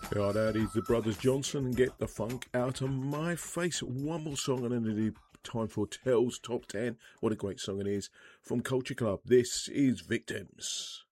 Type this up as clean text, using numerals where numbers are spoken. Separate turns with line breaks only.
Yeah, that is the Brothers Johnson and Get the Funk Out of My Face. One more song and then it'll be time for Tell's Top 10. What a great song it is from Culture Club. This is Victims.